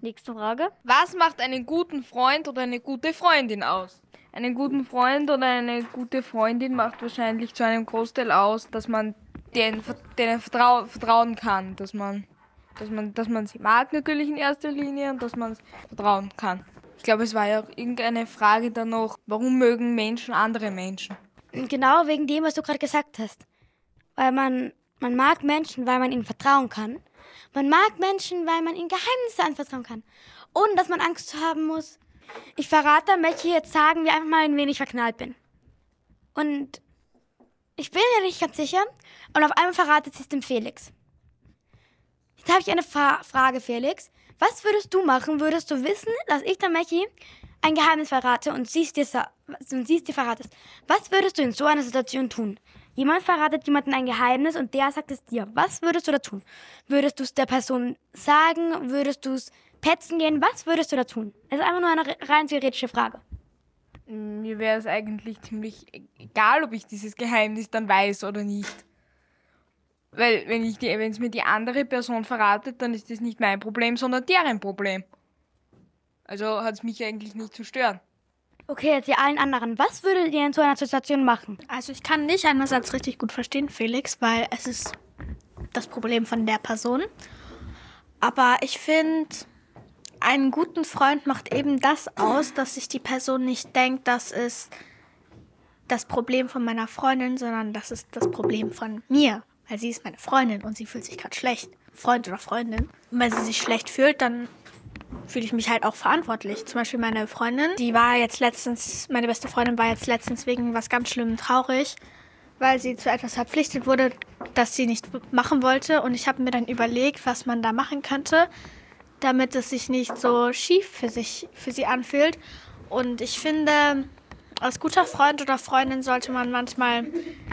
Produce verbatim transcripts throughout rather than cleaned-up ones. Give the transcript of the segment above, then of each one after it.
Nächste Frage. Was macht einen guten Freund oder eine gute Freundin aus? Einen guten Freund oder eine gute Freundin macht wahrscheinlich zu einem Großteil aus, dass man denen, denen vertrau, vertrauen kann, dass man, dass, man, dass man sie mag natürlich in erster Linie und dass man vertrauen kann. Ich glaube, es war ja auch irgendeine Frage dann noch, warum mögen Menschen andere Menschen? Genau wegen dem, was du gerade gesagt hast. Weil man, man mag Menschen, weil man ihnen vertrauen kann. Man mag Menschen, weil man ihnen Geheimnisse anvertrauen kann. Ohne dass man Angst haben muss. Ich verrate, welche jetzt sagen, wie einfach mal, in wen ich verknallt bin. Und ich bin mir nicht ganz sicher. Und auf einmal verratet sie es dem Felix. Jetzt habe ich eine Fra- Frage, Felix. Was würdest du machen, würdest du wissen, dass ich der Mechi ein Geheimnis verrate und sie es dir, sa- und sie es dir verratest? Was würdest du in so einer Situation tun? Jemand verratet jemandem ein Geheimnis und der sagt es dir. Was würdest du da tun? Würdest du es der Person sagen? Würdest du es petzen gehen? Was würdest du da tun? Es ist einfach nur eine rein theoretische Frage. Mir wäre es eigentlich ziemlich egal, ob ich dieses Geheimnis dann weiß oder nicht. Weil wenn ich die, wenn es mir die andere Person verratet, dann ist das nicht mein Problem, sondern deren Problem. Also hat es mich eigentlich nicht zu stören. Okay, jetzt ihr allen anderen. Was würdet ihr in so einer Situation machen? Also ich kann dich einerseits richtig gut verstehen, Felix, weil es ist das Problem von der Person. Aber ich finde, einen guten Freund macht eben das aus, dass sich die Person nicht denkt, das ist das Problem von meiner Freundin, sondern das ist das Problem von mir. Weil sie ist meine Freundin und sie fühlt sich gerade schlecht. Freund oder Freundin. Und wenn sie sich schlecht fühlt, dann fühle ich mich halt auch verantwortlich. Zum Beispiel meine Freundin, die war jetzt letztens, meine beste Freundin war jetzt letztens wegen was ganz Schlimmem traurig, weil sie zu etwas verpflichtet wurde, das sie nicht machen wollte. Und ich habe mir dann überlegt, was man da machen könnte, damit es sich nicht so schief für sich, für sie anfühlt. Und ich finde, als guter Freund oder Freundin sollte man manchmal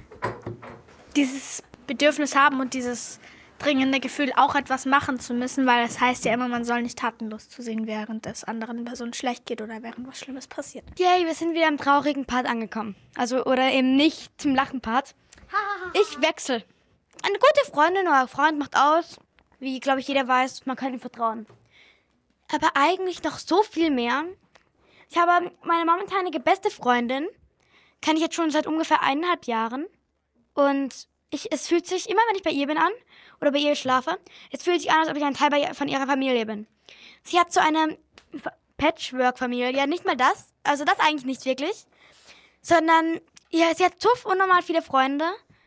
dieses Bedürfnis haben und dieses dringende Gefühl, auch etwas machen zu müssen, weil es heißt ja immer, man soll nicht tatenlos zusehen, während es anderen Personen schlecht geht oder während was Schlimmes passiert. Yay, wir sind wieder im traurigen Part angekommen. Also, oder eben nicht zum Lachen-Part. Ich wechsle. Eine gute Freundin oder Freund macht aus, wie, glaube ich, jeder weiß, man kann ihm vertrauen. Aber eigentlich noch so viel mehr. Ich habe meine momentanige beste Freundin, kenne ich jetzt schon seit ungefähr eineinhalb Jahren. Und ich, es fühlt sich, immer wenn ich bei ihr bin an oder bei ihr schlafe, es fühlt sich an, als ob ich ein Teil bei, von ihrer Familie bin. Sie hat so eine Patchwork-Familie, nicht mal das, also das eigentlich nicht wirklich, sondern ja, sie hat so unnormal viele Freunde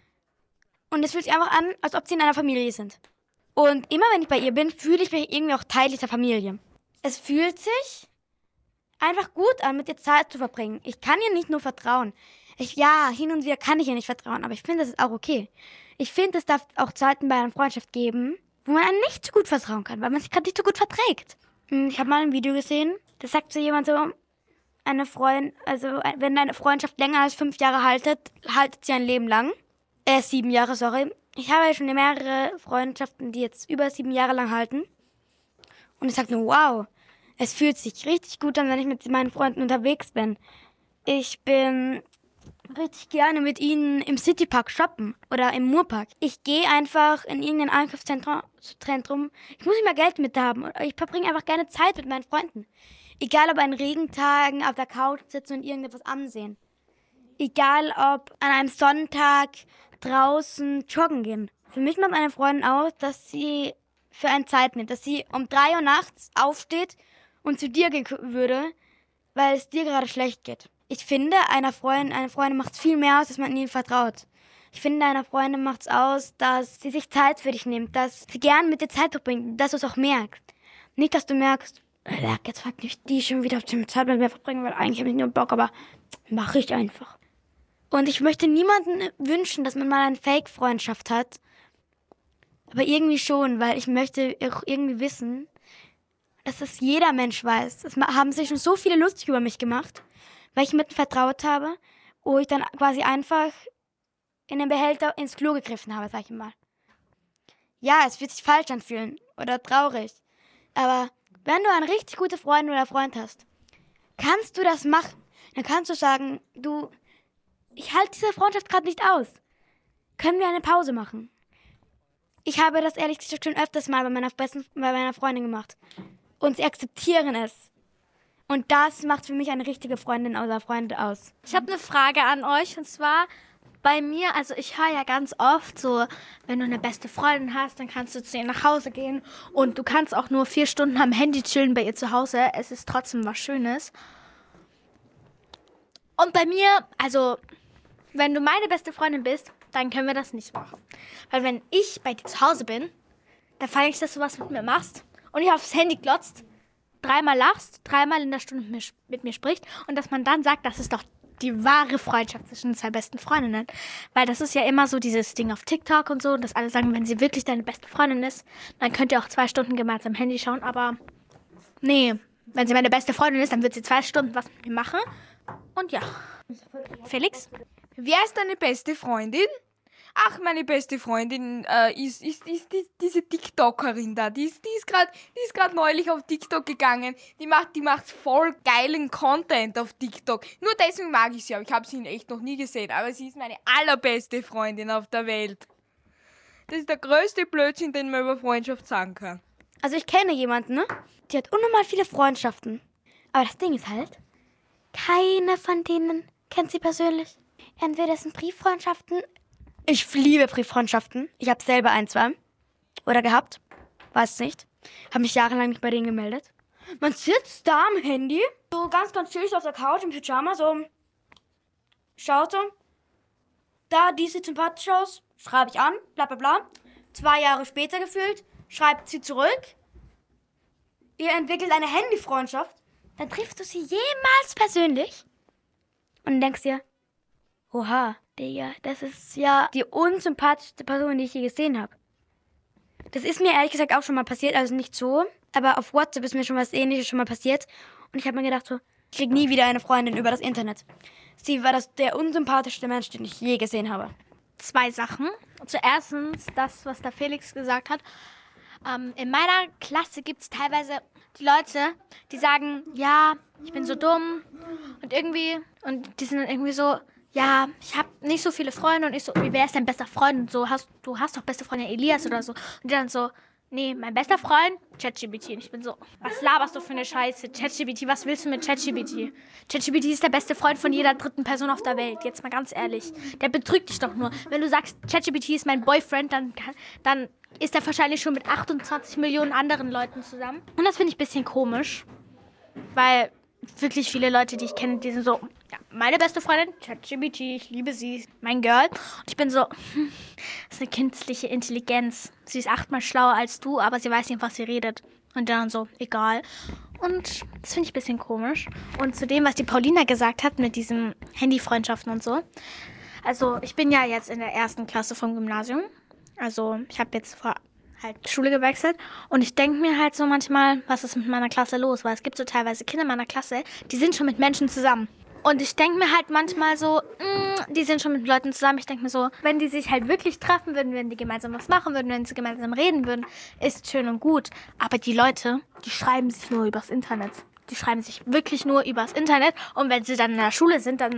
und es fühlt sich einfach an, als ob sie in einer Familie sind. Und immer wenn ich bei ihr bin, fühle ich mich irgendwie auch Teil dieser Familie. Es fühlt sich einfach gut an, mit ihr Zeit zu verbringen. Ich kann ihr nicht nur vertrauen. Ich, ja, hin und wieder kann ich ihr nicht vertrauen, aber ich finde, das ist auch okay. Ich finde, es darf auch Zeiten bei einer Freundschaft geben, wo man einem nicht so gut vertrauen kann, weil man sich gerade nicht so gut verträgt. Ich habe mal ein Video gesehen, da sagt so jemand so, eine Freund, also wenn eine Freundschaft länger als fünf Jahre haltet, haltet sie ein Leben lang. Äh, sieben Jahre, sorry. Ich habe ja schon mehrere Freundschaften, die jetzt über sieben Jahre lang halten. Und ich sage nur, wow, es fühlt sich richtig gut an, wenn ich mit meinen Freunden unterwegs bin. Ich bin richtig gerne mit ihnen im Citypark shoppen oder im Murpark. Ich gehe einfach in irgendein Einkaufszentrum. Zentrum. Ich muss nicht mal Geld mit haben. Ich verbringe einfach gerne Zeit mit meinen Freunden. Egal ob an Regentagen auf der Couch sitzen und irgendetwas ansehen. Egal ob an einem Sonntag draußen joggen gehen. Für mich macht meine Freundin aus, dass sie für eine Zeit nimmt. Dass sie um drei Uhr nachts aufsteht und zu dir gehen würde, weil es dir gerade schlecht geht. Ich finde, einer Freundin, eine Freundin macht viel mehr aus, dass man ihnen vertraut. Ich finde, einer Freundin macht es aus, dass sie sich Zeit für dich nimmt, dass sie gern mit dir Zeit verbringt, dass du es auch merkst. Nicht, dass du merkst, jetzt fragt mich die schon wieder, ob sie Zeit mit mir verbringen, weil eigentlich habe ich nur Bock, aber mache ich einfach. Und ich möchte niemandem wünschen, dass man mal eine Fake-Freundschaft hat, aber irgendwie schon, weil ich möchte auch irgendwie wissen, dass das jeder Mensch weiß. Es haben sich schon so viele lustig über mich gemacht, weil ich mit vertraut habe, wo ich dann quasi einfach in den Behälter ins Klo gegriffen habe, sag ich mal. Ja, es wird sich falsch anfühlen oder traurig. Aber wenn du eine richtig gute Freundin oder Freund hast, kannst du das machen. Dann kannst du sagen, du, ich halte diese Freundschaft gerade nicht aus. Können wir eine Pause machen? Ich habe das ehrlich gesagt schon öfters mal bei meiner, besten, bei meiner Freundin gemacht. und sie akzeptieren es. Und das macht für mich eine richtige Freundin oder Freund aus. Ich habe eine Frage an euch und zwar bei mir, also ich höre ja ganz oft so, wenn du eine beste Freundin hast, dann kannst du zu ihr nach Hause gehen und du kannst auch nur vier Stunden am Handy chillen bei ihr zu Hause. Es ist trotzdem was Schönes. Und bei mir, also wenn du meine beste Freundin bist, dann können wir das nicht machen. Weil wenn ich bei dir zu Hause bin, dann fange ich, dass du was mit mir machst und ich aufs Handy glotzt, dreimal lachst, dreimal in der Stunde mit mir spricht und dass man dann sagt, das ist doch die wahre Freundschaft zwischen zwei besten Freundinnen. Weil das ist ja immer so dieses Ding auf TikTok und so, dass alle sagen, wenn sie wirklich deine beste Freundin ist, dann könnt ihr auch zwei Stunden gemeinsam Handy schauen. Aber nee, wenn sie meine beste Freundin ist, dann wird sie zwei Stunden was mit mir machen. Und ja. Felix? Wer ist deine beste Freundin? Ach, meine beste Freundin äh, ist, ist, ist die, diese TikTokerin da. Die ist, die ist gerade die ist grad neulich auf TikTok gegangen. Die macht, die macht voll geilen Content auf TikTok. Nur deswegen mag ich sie, aber ich habe sie in echt noch nie gesehen. Aber sie ist meine allerbeste Freundin auf der Welt. Das ist der größte Blödsinn, den man über Freundschaft sagen kann. Also ich kenne jemanden, ne? Die hat unnormal viele Freundschaften. Aber das Ding ist halt, keine von denen kennt sie persönlich. Entweder sind Brieffreundschaften. Ich liebe Brieffreundschaften. Ich habe selber ein, zwei. Oder gehabt. Weiß nicht. Habe mich jahrelang nicht bei denen gemeldet. Man sitzt da am Handy, so ganz, ganz chillig auf der Couch im Pyjama, so schaut so. Da, die sieht sympathisch aus. Schreibe ich an, bla bla bla. Zwei Jahre später gefühlt, schreibt sie zurück. Ihr entwickelt eine Handyfreundschaft. Dann triffst du sie jemals persönlich. Und denkst dir, oha, Digga, das ist ja die unsympathischste Person, die ich je gesehen habe. Das ist mir ehrlich gesagt auch schon mal passiert, also nicht so, aber auf WhatsApp ist mir schon was Ähnliches schon mal passiert. Und ich habe mir gedacht so, ich krieg nie wieder eine Freundin über das Internet. Sie war das der unsympathischste Mensch, den ich je gesehen habe. Zwei Sachen. Zuerst das, was der Felix gesagt hat. Ähm, in meiner Klasse gibt es teilweise die Leute, die sagen, ja, ich bin so dumm und irgendwie, und die sind dann irgendwie so, ja, ich habe nicht so viele Freunde und ich so, wie wer ist dein bester Freund und so, hast, du hast doch beste Freundin Elias oder so. Und die dann so, nee, mein bester Freund, ChatGPT. Und ich bin so, was laberst du für eine Scheiße? ChatGPT, was willst du mit ChatGPT? ChatGPT ist der beste Freund von jeder dritten Person auf der Welt. Jetzt mal ganz ehrlich. Der betrügt dich doch nur. Wenn du sagst, ChatGPT ist mein Boyfriend, dann, kann, dann ist er wahrscheinlich schon mit achtundzwanzig Millionen anderen Leuten zusammen. Und das finde ich ein bisschen komisch. Weil wirklich viele Leute, die ich kenne, die sind so, ja, meine beste Freundin, ChatGPT, ich liebe sie, mein Girl. Und ich bin so, hm, das ist eine künstliche Intelligenz. Sie ist achtmal schlauer als du, aber sie weiß nicht, was sie redet. Und dann so, egal. Und das finde ich ein bisschen komisch. Und zu dem, was die Paulina gesagt hat, mit diesen Handyfreundschaften und so. Also, ich bin ja jetzt in der ersten Klasse vom Gymnasium. Also, ich habe jetzt vor halt Schule gewechselt und ich denke mir halt so manchmal, was ist mit meiner Klasse los? Weil es gibt so teilweise Kinder in meiner Klasse, die sind schon mit Menschen zusammen. Und ich denke mir halt manchmal so, mh, die sind schon mit Leuten zusammen. Ich denke mir so, wenn die sich halt wirklich treffen würden, wenn die gemeinsam was machen würden, wenn sie gemeinsam reden würden, ist schön und gut. Aber die Leute, die schreiben sich nur übers Internet. Die schreiben sich wirklich nur übers Internet. Und wenn sie dann in der Schule sind, dann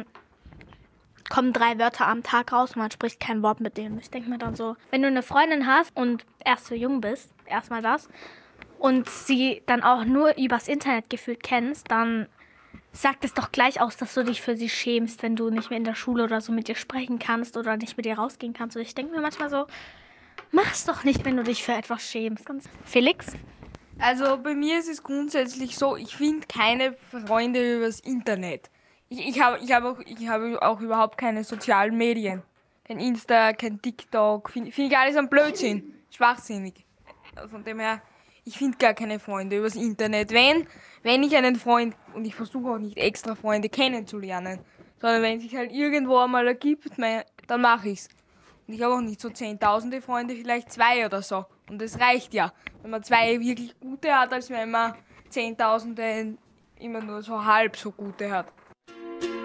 kommen drei Wörter am Tag raus und man spricht kein Wort mit denen. Ich denke mir dann so, wenn du eine Freundin hast und erst so jung bist, erstmal das, und sie dann auch nur übers Internet gefühlt kennst, dann sagt es doch gleich aus, dass du dich für sie schämst, wenn du nicht mehr in der Schule oder so mit ihr sprechen kannst oder nicht mit ihr rausgehen kannst. Und ich denke mir manchmal so, mach's doch nicht, wenn du dich für etwas schämst. Felix? Also bei mir ist es grundsätzlich so, ich finde keine Freunde übers Internet. Ich, ich habe ich hab auch, ich hab auch überhaupt keine sozialen Medien. Kein Insta, kein TikTok. Finde find ich alles ein Blödsinn. Schwachsinnig. Von dem her, ich finde gar keine Freunde übers Internet. Wenn, wenn ich einen Freund, und ich versuche auch nicht extra Freunde kennenzulernen, sondern wenn es sich halt irgendwo einmal ergibt, mein, dann mache ich's. Und ich habe auch nicht so zehntausende Freunde, vielleicht zwei oder so. Und das reicht ja, wenn man zwei wirklich gute hat, als wenn man zehntausende immer nur so halb so gute hat.